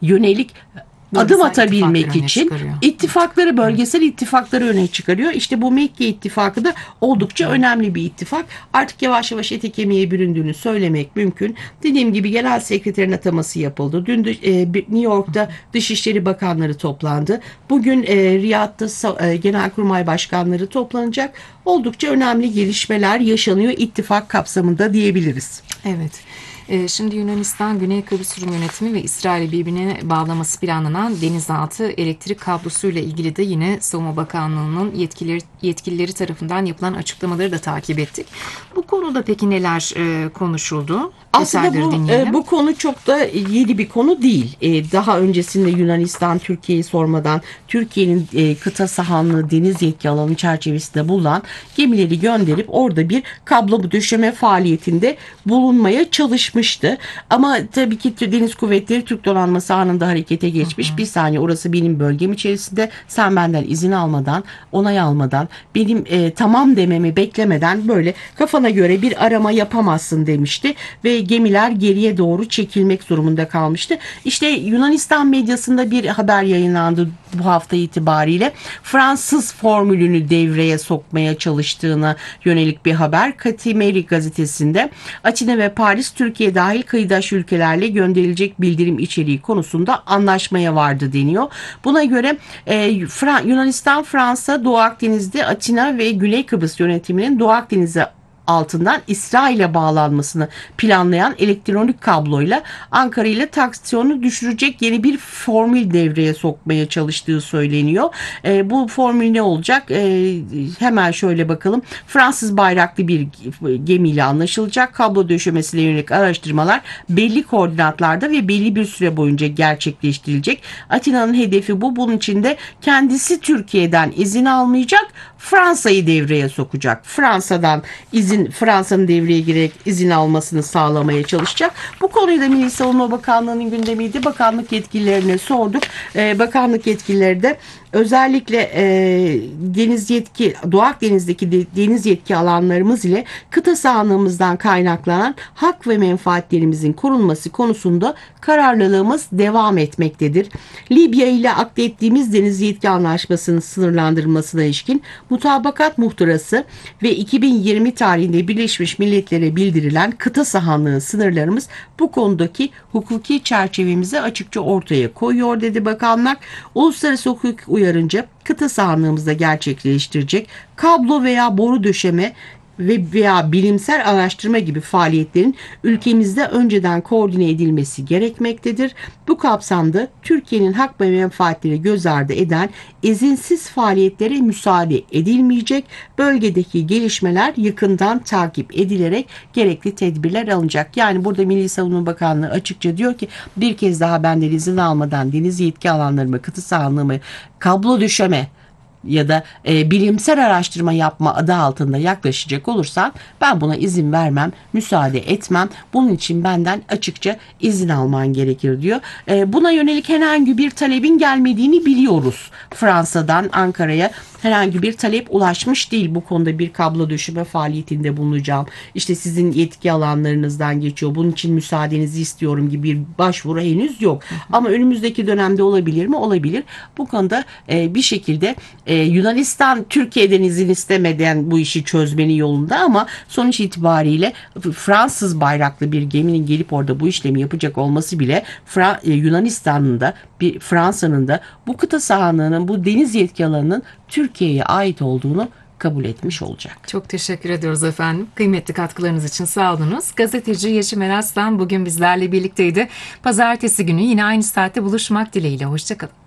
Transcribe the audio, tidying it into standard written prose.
yönelik adım Bölgesel atabilmek ittifakları öne için çıkarıyor. ittifakları, bölgesel ittifakları öne çıkarıyor. İşte bu Mekke ittifakı da oldukça önemli bir ittifak. Artık yavaş yavaş ete kemiğe büründüğünü söylemek mümkün. Dediğim gibi genel sekreterin ataması yapıldı. Dün New York'ta Dışişleri Bakanları toplandı. Bugün Riyad'da Genelkurmay Başkanları toplanacak. Oldukça önemli gelişmeler yaşanıyor ittifak kapsamında diyebiliriz. Evet. Şimdi Yunanistan, Güney Kıbrıs Rum Yönetimi ve İsrail'i birbirine bağlaması planlanan denizaltı elektrik kablosuyla ilgili de yine Savunma Bakanlığı'nın yetkilileri tarafından yapılan açıklamaları da takip ettik. Bu konuda peki neler konuşuldu? Aslında bu konu çok da yeni bir konu değil. Daha öncesinde Yunanistan Türkiye'yi sormadan Türkiye'nin kıta sahanlığı deniz yetki alanı çerçevesinde bulunan gemileri gönderip orada bir kablo döşeme faaliyetinde bulunmaya çalışmıştı. Ama tabii ki Deniz Kuvvetleri Türk Donanması anında harekete geçmiş. Bir saniye, orası benim bölgem içerisinde, sen benden izin almadan, onay almadan, benim tamam dememi beklemeden böyle kafana göre bir arama yapamazsın demişti ve gemiler geriye doğru çekilmek durumunda kalmıştı. İşte Yunanistan medyasında bir haber yayınlandı bu hafta itibariyle. Fransız formülünü devreye sokmaya çalıştığına yönelik bir haber. Katimeri gazetesinde Atina ve Paris Türkiye dahil kıyıdaş ülkelerle gönderilecek bildirim içeriği konusunda anlaşmaya vardı deniyor. Buna göre Yunanistan, Fransa, Doğu Akdeniz'de Atina ve Güney Kıbrıs yönetiminin Doğu Akdeniz'e altından İsrail'e bağlanmasını planlayan elektronik kabloyla Ankara ile tansiyonu düşürecek yeni bir formül devreye sokmaya çalıştığı söyleniyor. Bu formül ne olacak? Hemen şöyle bakalım. Fransız bayraklı bir gemiyle anlaşılacak. Kablo döşemesine yönelik araştırmalar belli koordinatlarda ve belli bir süre boyunca gerçekleştirilecek. Atina'nın hedefi bu. Bunun için de kendisi Türkiye'den izin almayacak. Fransa'yı devreye sokacak. Fransa'nın devreye girerek izin almasını sağlamaya çalışacak. Bu konuyu da Milli Savunma Bakanlığı'nın gündemiydi. Bakanlık yetkililerine sorduk. Bakanlık yetkilileri de özellikle Doğu Akdeniz'deki deniz yetki alanlarımız ile kıta sahanlığımızdan kaynaklanan hak ve menfaatlerimizin korunması konusunda kararlılığımız devam etmektedir. Libya ile akdettiğimiz deniz yetki anlaşmasının sınırlandırılmasına ilişkin mutabakat muhtırası ve 2020 tarihinde Birleşmiş Milletler'e bildirilen kıta sahanlığı sınırlarımız bu konudaki hukuki çerçevemizi açıkça ortaya koyuyor dedi bakanlar. Uluslararası hukuk uyarınca kıta sahanlığımızda gerçekleştirecek kablo veya boru döşeme veya bilimsel araştırma gibi faaliyetlerin ülkemizde önceden koordine edilmesi gerekmektedir. Bu kapsamda Türkiye'nin hak ve menfaatleri göz ardı eden izinsiz faaliyetlere müsaade edilmeyecek. Bölgedeki gelişmeler yakından takip edilerek gerekli tedbirler alınacak. Yani burada Milli Savunma Bakanlığı açıkça diyor ki bir kez daha benden izin almadan deniz yetki alanlarımı, kıta sahanlığımı kablo döşeme ya da bilimsel araştırma yapma adı altında yaklaşacak olursan ben buna izin vermem, müsaade etmem. Bunun için benden açıkça izin alman gerekir diyor. Buna yönelik herhangi bir talebin gelmediğini biliyoruz. Fransa'dan Ankara'ya herhangi bir talep ulaşmış değil. Bu konuda bir kablo döşeme faaliyetinde bulunacağım. İşte sizin yetki alanlarınızdan geçiyor. Bunun için müsaadenizi istiyorum gibi bir başvuru henüz yok. Ama önümüzdeki dönemde olabilir mi? Olabilir. Bu konuda bir şekilde Yunanistan Türkiye'den izin istemeden bu işi çözmenin yolunda ama sonuç itibariyle Fransız bayraklı bir geminin gelip orada bu işlemi yapacak olması bile Yunanistan'ın da Fransa'nın da bu kıta sahanlığının, bu deniz yetki alanının Türkiye'ye ait olduğunu kabul etmiş olacak. Çok teşekkür ediyoruz efendim. Kıymetli katkılarınız için sağ olunuz. Gazeteci Yeşim Eraslan bugün bizlerle birlikteydi. Pazartesi günü yine aynı saatte buluşmak dileğiyle. Hoşçakalın.